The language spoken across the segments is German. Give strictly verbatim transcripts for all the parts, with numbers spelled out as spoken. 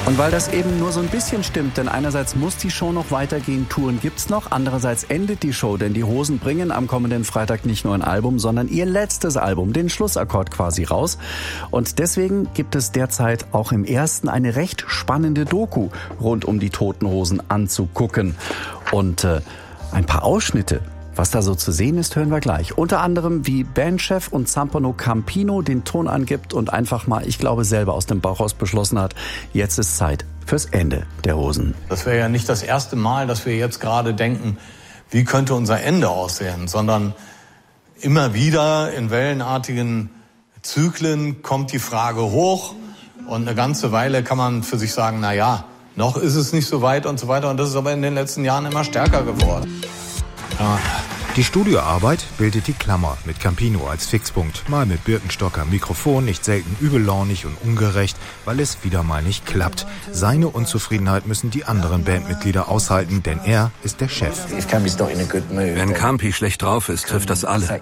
Und weil das eben nur so ein bisschen stimmt, denn einerseits muss die Show noch weitergehen, Touren gibt's noch, andererseits endet die Show, denn die Hosen bringen am kommenden Freitag nicht nur ein Album, sondern ihr letztes Album, den Schlussakkord quasi raus. Und deswegen gibt es derzeit auch im ersten eine recht spannende Doku rund um die Toten Hosen anzugucken. Und äh, ein paar Ausschnitte. Was da so zu sehen ist, hören wir gleich. Unter anderem, wie Bandchef und Zampano Campino den Ton angibt und einfach mal, ich glaube, selber aus dem Bauch raus beschlossen hat, jetzt ist Zeit fürs Ende der Hosen. Das wäre ja nicht das erste Mal, dass wir jetzt gerade denken, wie könnte unser Ende aussehen, sondern immer wieder in wellenartigen Zyklen kommt die Frage hoch und eine ganze Weile kann man für sich sagen, na ja, noch ist es nicht so weit und so weiter. Und das ist aber in den letzten Jahren immer stärker geworden. Ja. Die Studioarbeit bildet die Klammer mit Campino als Fixpunkt. Mal mit Birkenstocker Mikrofon, nicht selten übellaunig und ungerecht, weil es wieder mal nicht klappt. Seine Unzufriedenheit müssen die anderen Bandmitglieder aushalten, denn er ist der Chef. Wenn Campi schlecht drauf ist, trifft das alle.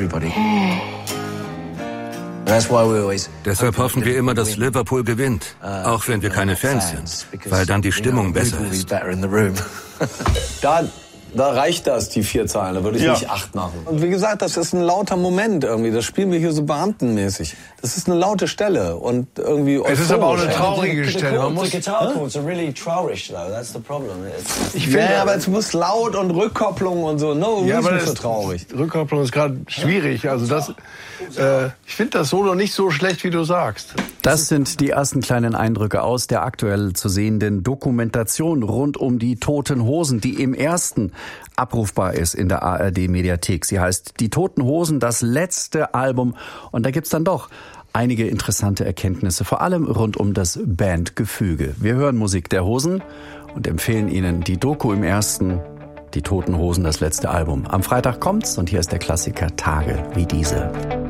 Deshalb hoffen wir immer, dass Liverpool gewinnt, auch wenn wir keine Fans sind, weil dann die Stimmung besser ist. Da Da reicht das, die vier Zahlen, da würde ich ja. nicht acht machen. Und wie gesagt, das ist ein lauter Moment irgendwie, das spielen wir hier so beamtenmäßig. Das ist eine laute Stelle und irgendwie es ist aber auch eine traurige Stelle. Man muss, ich finde, ja, aber es muss laut und Rückkopplung und so, no, ja, aber nicht so traurig. Rückkopplung ist gerade schwierig, also das, äh, ich finde das Solo nicht so schlecht, wie du sagst. Das sind die ersten kleinen Eindrücke aus der aktuell zu sehenden Dokumentation rund um die Toten Hosen, die im ersten abrufbar ist in der A R D-Mediathek. Sie heißt Die Toten Hosen, das letzte Album. Und da gibt's dann doch einige interessante Erkenntnisse, vor allem rund um das Bandgefüge. Wir hören Musik der Hosen und empfehlen Ihnen die Doku im ersten, Die Toten Hosen, das letzte Album. Am Freitag kommt's und hier ist der Klassiker Tage wie diese.